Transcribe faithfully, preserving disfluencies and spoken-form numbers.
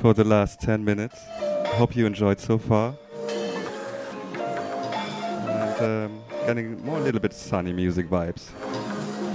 for the last ten minutes. Hope you enjoyed so far. And um, getting more a little bit sunny music vibes.